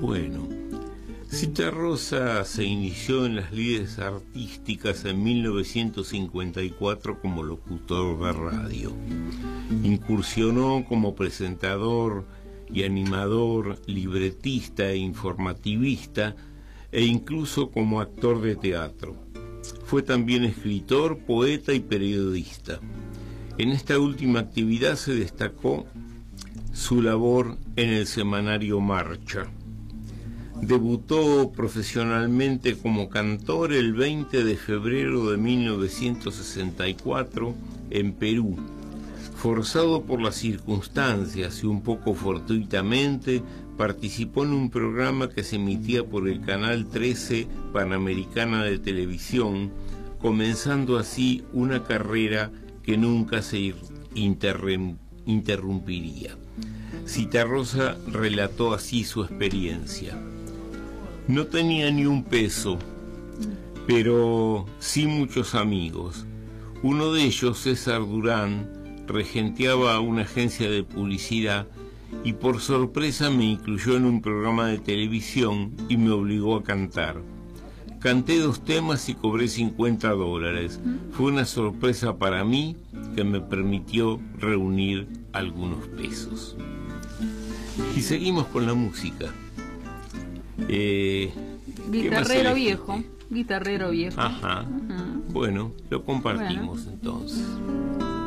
Bueno, Citarrosa se inició en las lides artísticas en 1954 como locutor de radio. Incursionó como presentador y animador, libretista e informativista, e incluso como actor de teatro. Fue también escritor, poeta y periodista. En esta última actividad se destacó su labor en el semanario Marcha. Debutó profesionalmente como cantor el 20 de febrero de 1964 en Perú. Forzado por las circunstancias y un poco fortuitamente, participó en un programa que se emitía por el Canal 13 Panamericana de Televisión, comenzando así una carrera que nunca se interrumpiría. Citarrosa relató así su experiencia. No tenía ni un peso, pero sí muchos amigos. Uno de ellos, César Durán, regenteaba una agencia de publicidad y por sorpresa me incluyó en un programa de televisión y me obligó a cantar. Canté 2 temas y cobré $50. Fue una sorpresa para mí que me permitió reunir algunos pesos. Y seguimos con la música. Guitarrero viejo. Guitarrero viejo. Ajá. Bueno, lo compartimos entonces.